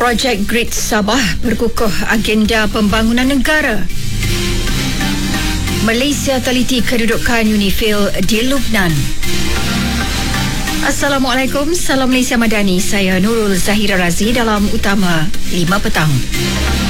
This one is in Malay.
Projek Grid Sabah berkukuh agenda pembangunan negara. Malaysia teliti kedudukan UNIFIL di Lubnan. Assalamualaikum, salam Malaysia Madani. Saya Nurul Zahira Razi dalam Utama 5 Petang.